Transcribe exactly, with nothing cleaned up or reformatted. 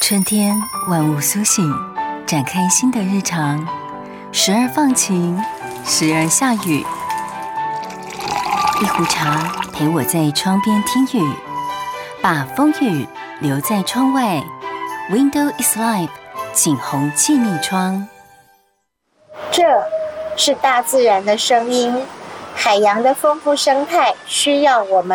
春天万物苏醒，展开新的日常，时而放晴，时而下雨。一壶茶陪我在窗边听雨，把风雨留在窗外。Window is life， 景洪气密窗。 这是大自然的声音，海洋的丰富生态需要我们